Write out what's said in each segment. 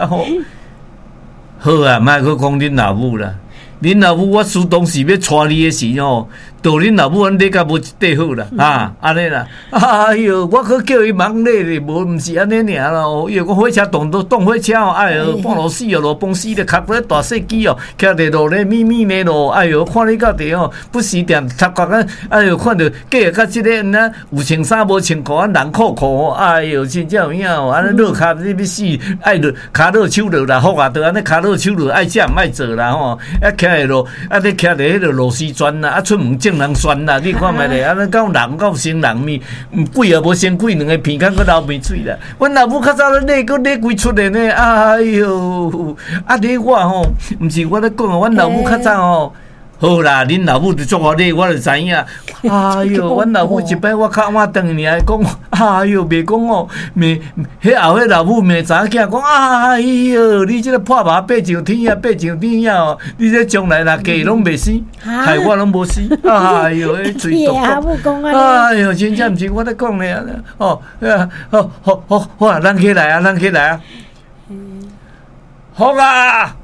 啦吼。好啊，莫去讲恁老母啦。恁老母，我主动是要带你的时吼，到恁老母安尼甲无一块好啦，安尼啦。哎哟，我去叫伊忙累咧，毋是安尼尔咯。伊个火车动火车哦，哎哟，半路死哦，路崩死咧，卡个大司机哦，徛伫路咧咪咪咧咯，哎哟，看你到底哦，不时点插角啊，哎哟，看到计甲即个呐，有穿衫无穿裤啊，人裤裤，哎哟，真正有影哦，安尼落骹你要死，爱落骹落手落啦，好啊，都安尼骹落手落，爱食毋爱做啦吼，徛咯，你徛伫迄个螺丝砖啦，出门正人酸啦，你看觅咧，安尼到人到生人面，鬼也无生鬼，两个鼻孔佫流鼻水啦。阮老母较早咧佫规出来呢，哎哟，你我吼，毋是我咧讲啊，阮老母较早吼。好啦，恁老母就做我咧，我就知影。哎哟，阮老母一摆我较晚转去尔讲，哎哟，袂讲哦，袂，迄后迄老母袂知影讲，哎哟，你即个破麻爬上天啊，爬上天啊哦，你这将来若嫁拢袂死，害我拢无死。哎哟，迄嘴毒。哎哟，真正毋是我咧讲咧，哦，好啊，咱起来啊，咱起来啊，好啊，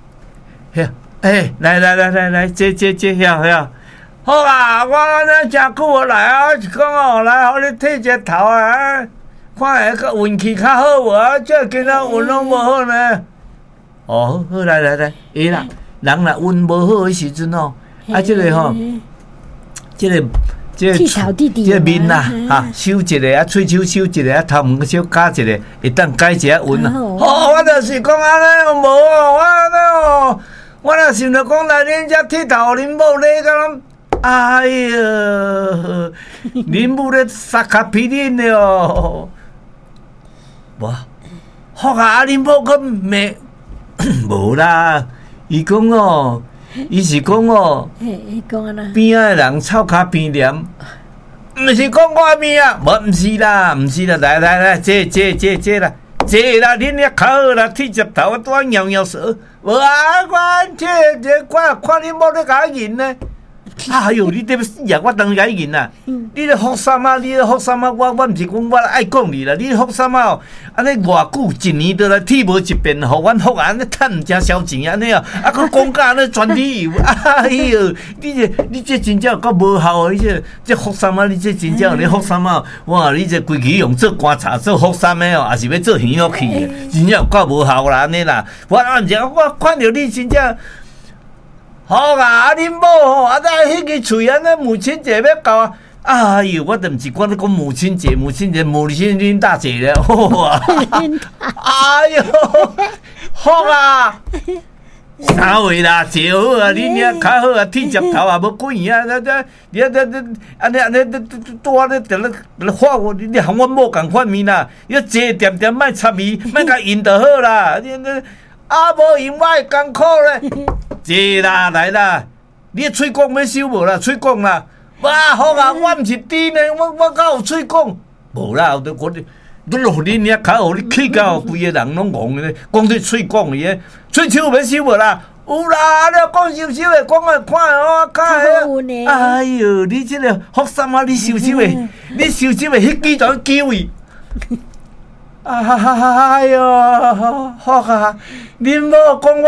来，坐，遐，好啊！我咱真久来啊，是讲哦，来，互你剃一头啊，看下个运气较好无啊？这今仔运拢无好呢。哦，好，来，会啦，人若运无好的时阵哦，这个吼，这个面呐，修一个啊，喙手修一个啊，头毛小加一个，会当改一下运啊。好，我就是讲安尼无哦，我安尼哦。我若想着讲来恁遮剃头，恁某咧甲咱，哎呀，恁某咧撒卡皮恁的哦，无，好啊，恁某佮骂，无啦，伊讲哦，伊是讲哦，边仔的人臭卡边黏，毋是讲我面啊，无，毋是啦，来，坐啦。坐啦，恁遐较好啦，剃一头啊，拄鸟鸟舌。无啊，我看恁某咧甲我赢呢。哎哟，你这要死啊！我当甲你赢啊！你咧福衫啊，我毋是讲我爱讲你啦，你福衫啊，安尼偌久一年都来剃无一遍，互阮福安尼趁毋正烧钱安尼啊，佫讲甲安尼全理由，哎哟，你这真正够无效的，这福衫啊，你这真正你福衫啊，哇，你这规期用做观察做福衫的哦，也是要做耳乐器的，真正够无效啦安尼啦，我看到你真正。好啊，恁某吼，迄个喙安尼母亲节要到啊！哎哟，我都毋是讲咧讲母亲节，母亲恁大姐咧，好啊！哎哟，好啊！三位啦，坐好啊，恁遐较好啊，剃接头也无几年啊，你安尼多咧，就咧发我，你含阮某共款面啦，你坐点莫插味，莫甲因就好啦，无因我会艰苦咧。坐啦，来啦！你的喙讲要收无啦？喙讲啦！哇，好啊！我毋是猪呢，我敢有喙讲？无啦，我落恁遐较好，你气到规个人拢戆咧，讲对喙讲诶，喙手要收无啦？有啦，你讲收诶，讲诶看哦，看哎哟，你这个福衫啊，你收诶，迄几种机会？哎哟，好啊！恁某讲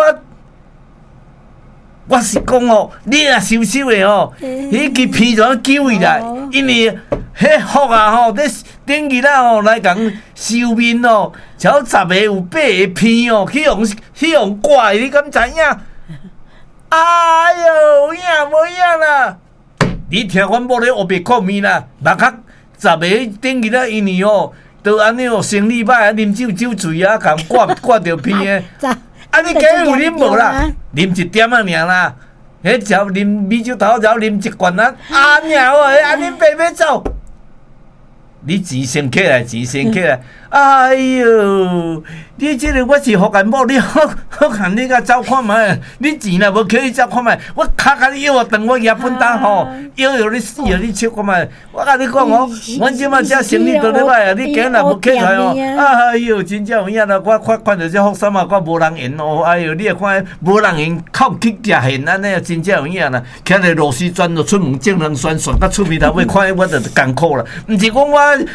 我是讲哦，你若收的哦，迄支片怎救伊啦？因为迄福啊吼，顶日啦吼来讲收面哦，超10个有8个片哦，去用挂的，你敢知影？哎哟，有影无影啦？你听阮某咧黑白讲面啦，目壳10个顶日啦，因为哦，都安尼哦，生理歹啊，啉酒醉啊，共挂着片的。啊！你假有啉无啦？啉一点仔尔啦，迄只啉米酒头，只啉一罐啊！啊鸟啊！安尼白要走，你钱先起来，哎哟！你这个我是福建某，你好看你甲走看卖，你钱若无起走看卖，我卡甲你摇啊，当我牙本担吼，摇你死啊！你笑看卖，我甲你讲哦，阮即马这生意都咧歹啊，你今若无起来哦，哎哟，真正有影啦！我看到这福衫啊，我无人缘哦，哎哟，你也看无人缘，靠去食现安尼，真正有影啦！徛咧螺丝砖就出门正人酸，爽到出面头尾看我就艰苦啦，毋是讲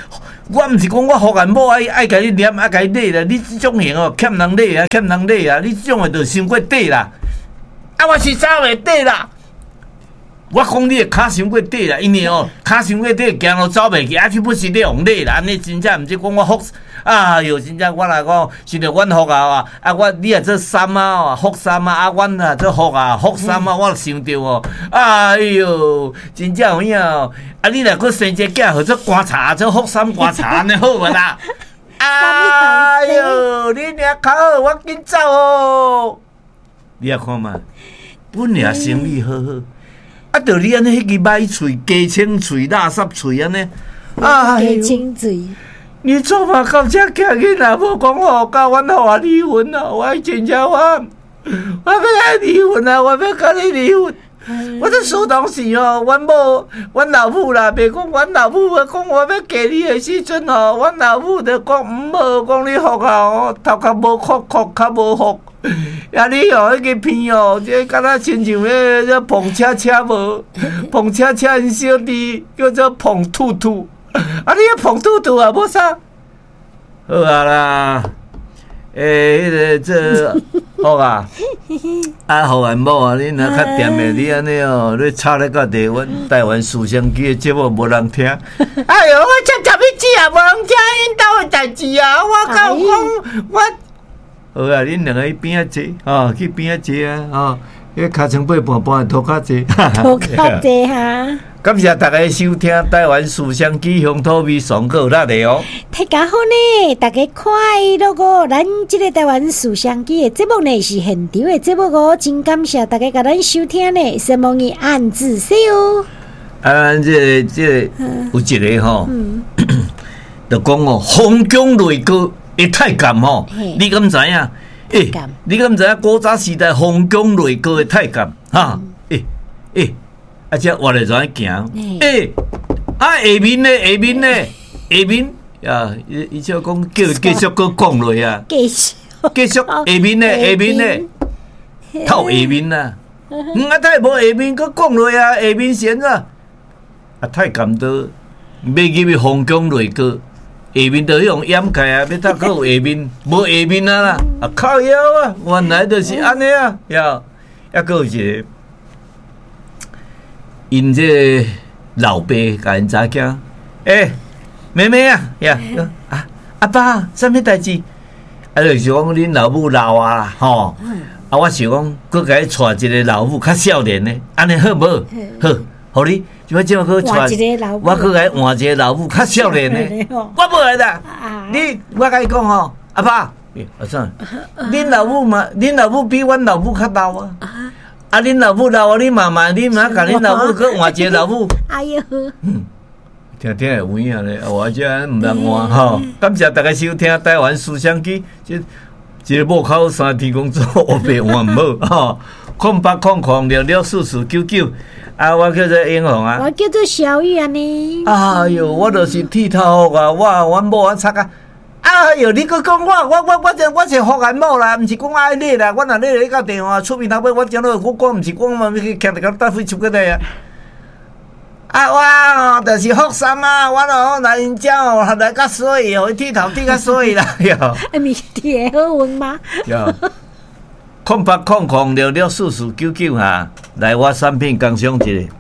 我毋是讲我福原某爱甲你念，爱甲你礼啦，你即种型哦，欠人礼啊，欠人礼啊，你即种诶就伤过底啦。啊，我是走袂底啦。我讲你诶骹伤过底啦，因为哦，骹伤过底，行路走袂去，啊，去不是你用礼啦，安尼真正毋是讲我福。啊哟，真正我来讲，是着阮福啊！啊，你也做三啊，福三啊，啊，阮啊做福啊，福三啊，我想着哦，哎哟，真正有影哦！啊，你若搁生一个囝，号做观察，做福三观察，安尼好无啦？哎哟，你俩较好，我紧走哦！你啊看嘛，本俩生意好好，啊，着你安尼迄个歹喙、鸡清喙、垃圾喙安尼，哎鸡清嘴。 你做嘛到这囝囡仔无讲好，甲阮互我离婚啊！我真正我要爱离婚啊！我要甲你离婚。我这说当时哦，阮老母啦，袂讲阮老母要讲我要嫁你的时阵哦，阮老母就讲毋好，讲你福啊哦，头壳无哭，哭较无福。啊，你哦，迄个片哦，这敢若亲像迄碰车无，碰车因小弟叫做碰兔兔。啊！你迄碰兔兔啊，无啥好啊啦。迄个这好啊，啊福原某啊，你若较掂的，你安尼哦，你插咧到地，阮台湾思想机的节目无人听。哎哟，我插插要子啊，无人听因兜的代志啊，我甲有讲我。好啊，恁两个去边仔坐，哦，去边仔坐啊，哦，迄尻川背半半的涂骹坐， 涂骹坐哈。 感谢大家收听台湾思想机乡土味上课那里哦。 大家好呢，大家快乐哦！咱这个台湾思想机的节目呢是现场的节目哦，真感谢大家甲咱收听呢，希望你按自说哦。 啊，这有一个吼，就讲哦，洪江雷哥会太监吼，你敢知影？你敢知影古早时代洪江雷哥的太监哈？啊，这活来怎行？啊，下面啊，伊就讲继续搁讲落啊，继续下面透下面啊，啊，太无下面搁讲落啊，下面先啊，啊，太监都要入去洪江雷哥，下面都用掩盖啊，要他搁有下面，无下面啊啦，啊靠腰啊，原来就是安尼啊，呀，还搁有一个。因这老爸甲因查囝，妹妹啊，呀，阿爸，啥物代志？啊，就是讲恁老母老啊，吼，啊，我想讲，佮甲伊带一个老母较少年的，安尼好无？好，互你，就即马佮带，我佮甲伊换一个老母较少年的，我无来啦。我甲伊讲吼，阿爸，啊啥？恁老母嘛，恁老母比阮老母较老啊。啊！恁老母老啊，你妈妈，你妈甲恁老母搁换一个老母。 哎哟， 听听会有影咧，我这毋通换吼。感谢大家收听台湾思想机，一个幕口3天工作，我别换无吼。0800664499，啊，我叫做英雄啊。 我叫做小玉安尼。 哎哟，我就是剃头啊，阮某啊擦啊。哎哟，你搁讲我是福原某啦，毋是讲爱你啦。我若你到电话出面头尾，我讲我毋是讲嘛，去徛伫搭飞出过来啊。啊，我就是福三啊，我来因遮哦，来较水，互伊剃头剃较水啦，哟。 明天好运吗 ？0800664499哈，来我产品工商一下。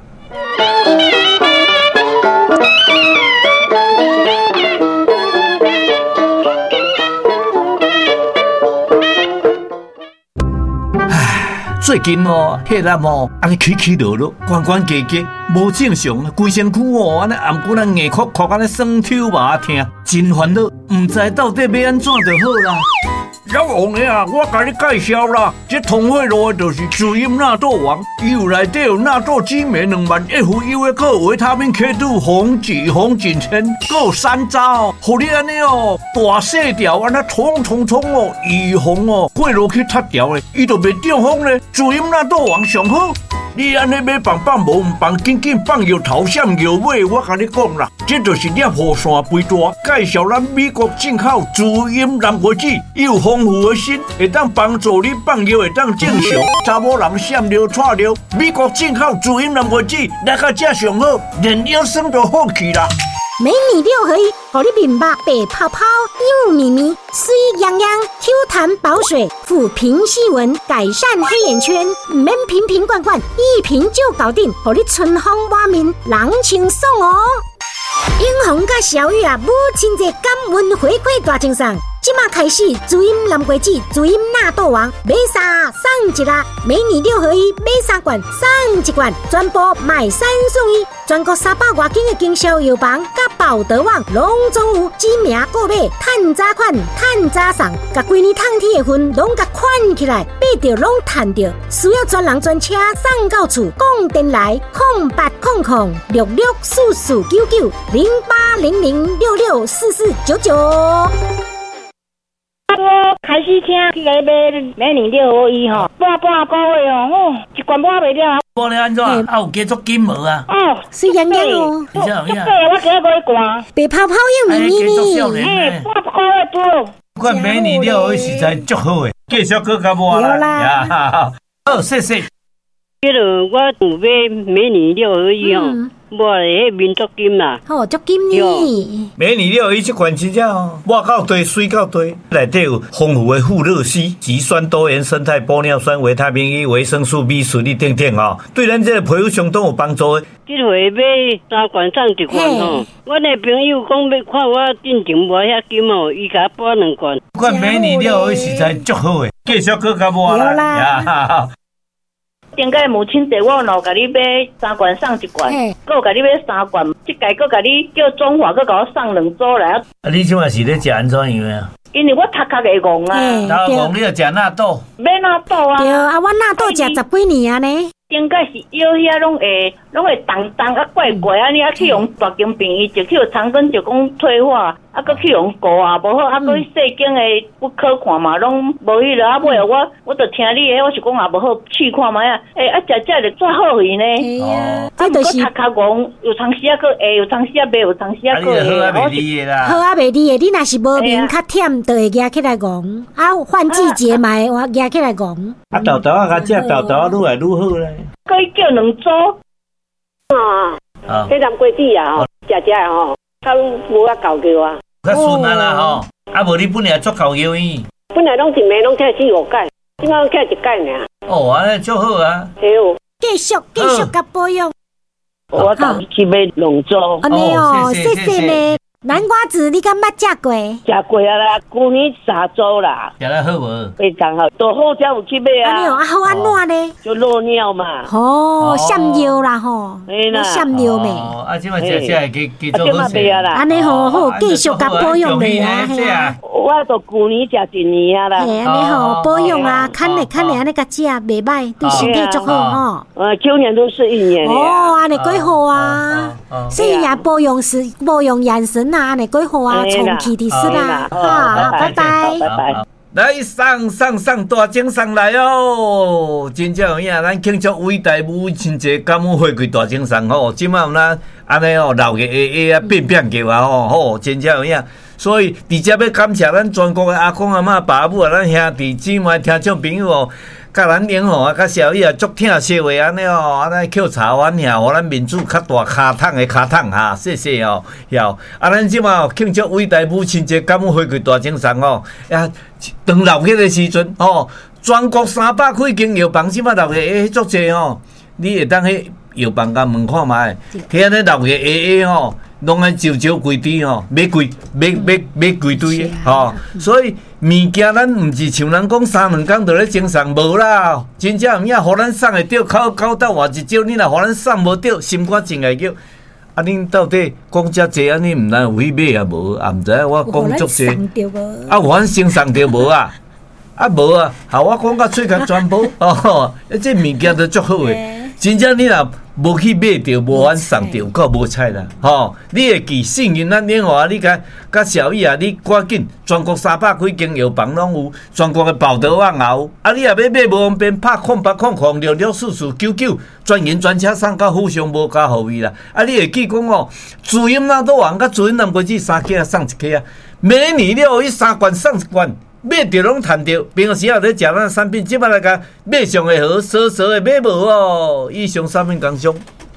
最近哦，迄人哦，安尼起落落，关结结，无正常，规身躯哦，安尼暗骨咱硬壳壳，安尼酸抽麻疼，真烦恼，毋知到底要安怎就好啦。小王爷啊，我甲你介绍啦，这通惠路的就是滋阴纳豆王，伊有内底有纳豆激酶2万 FU 的，有维他命 K2 红景天，有山楂哦，互你安尼哦，大细条安尼冲哦，预防哦，过路去塌条的，伊就袂中风咧。滋阴纳豆王上好。你安尼要放无毋放，紧放药头闪药尾，我甲你讲啦，这就是摄护腺肥大。介绍咱美国进口滋阴蓝果籽，伊有丰富的锌，会当帮助你放药，会当正常。查某人闪尿、喘尿，美国进口滋阴蓝果籽来到这上好，连腰酸都好去啦。 美女六合一，让你面白白泡泡，幼咪咪，水痒痒 ，Q 弹保水，抚平细纹，改善黑眼圈，唔免瓶瓶罐罐，一瓶就搞定，让你春风满面，人清爽哦。英红甲小玉啊，母亲节感恩回馈大赠送。即马开始，主饮蓝桂子，主饮纳豆王，买3送1啦！美女六合一，买3罐送1罐，全部买3送1。全国300外间的经销药房甲宝德网，拢总有指名购买，趁早款，趁早送，甲规年烫铁的份拢甲款起来，买着拢趁着。需要专人专车送到厝，讲电来0800664499 0800664499。 我开始听去来买美女六合一吼，半个月哦，一罐买袂了。 无咧安怎？有加足金无啊？ 哦， 水痒痒哦， 你这样样。 我今日买一罐， 白泡泡又咪咪呢。 半个月多。 款美女六合一实在足好诶，继续搁较无啦。呀，好，谢谢。 迄落我有买美女六合一吼，我迄民族金啦， 哦，足金呢。 美女六合一这款真正哦，抹到堆，水到堆，内底有丰富的富乐烯、极酸多元生态玻尿酸、维他命 E、维生素 B、水力等等哦，对咱这个皮肤相当有帮助的。 这回买3罐送1罐吼，我那朋友讲要看我进前无遐金哦，伊甲我拨2罐。 款美女六合一实在足好诶，继续搁较无啦。呀。 顶个母亲节，我有甲你买3罐送1罐，搁有甲你买3罐，即届搁甲你叫中华，搁甲我送2组来。 啊，你即马是咧食安怎样啊？ 因为我头壳会戆啊， 头戆你要食纳豆。 买纳豆啊？ 对啊，我纳豆食10几年啊呢。 顶个是药遐拢会重啊怪怪啊，你啊去用大金片，伊就去用长根就讲退化，啊搁去用膏啊无好，啊搁细间的不可看嘛，拢无迄落啊尾我就听你的，我是讲也无好试看嘛呀，啊食就最好去呢。 哦， 这就是头壳戆，有当时啊搁有当时啊袂，有当时啊搁好啊袂离的啦。 好啊袂离的，你若是无眠较忝，就会夹起来戆，啊换季节嘛会夹起来戆。 啊豆豆啊，较食豆豆啊，愈来愈好咧。 可以叫2组。 迄蓝桂子啊吼，食吼，较无啊够叫啊。 较顺啊啦吼，啊无你本来足够药医。 本来拢一暝拢开4、5盖，即摆开1盖尔。 哦，安尼足好啊。 对哦。 继续甲保养。 我当去买2组。 安尼哦，谢谢呢。南瓜子你敢捌食过？ 食过啊啦，去年3组啦。 食得好无？ 非常好，都好才有去买啊。 安尼哦，啊好安怎呢？ 就落尿嘛。 哦，闪尿啦吼，闪尿咩？ 啊，即摆食会继续好势啦。 安尼好，继续甲保养咧啊，嘿啊。 我都去年食1年啊啦。 嘿，安尼吼保养啊，看咧安尼甲食袂歹，对身体足好吼。 去年都是1年。 哦，安尼几好啊！所以也保养眼神啊，安尼几好啊，充气的是啦。好，拜拜。 来上大奖上来哦！真正有影，咱庆祝伟大母亲节感恩回馈大奖上吼，即摆有咱安尼哦，老个下啊变叫啊吼，真正有影。所以伫遮要感谢咱全国的阿公阿嬷、爸母啊，咱兄弟姊妹、听众朋友哦，甲咱英吼啊，甲小姨啊，足听小话安尼哦，安尼扣茶碗遐，互咱民主较大卡桶的卡桶哈，谢谢哦，要啊，咱即马庆祝伟大母亲节感恩回馈大奖上哦，呀，当老迄个时阵哦，全国300几间药房，即马老个足济哦，你会当去药房甲问看觅，睇安尼老个吼。拢爱招规堆吼，买贵堆吼，所以物件咱毋是像人讲3、2工就咧精神无啦，真正有影，互咱送会着口到换一招，你若互咱送无着，心肝真会叫。啊，恁到底讲遮济安尼，毋知有去买啊无？啊，毋知我讲足济，啊，有咱先送着无啊？啊无啊，好我讲到最近全部哦，这物件都足好诶。真正你若无去买着，无法送着，够无彩啦！吼，你会记幸运咱电话，你甲小姨啊，你赶紧，全国300几间药房拢有，全国的宝德网也有。啊，你若要买无方便，拍0800664499，专营专车送到府上无加护位啦。啊，你会记讲哦，主音纳都王甲主音南瓜子3克啊，送1克啊，每年了伊3罐送1罐。买着拢赚着，平时也咧食咱产品，即摆来甲买上会好，少的买无哦。以上产品讲上。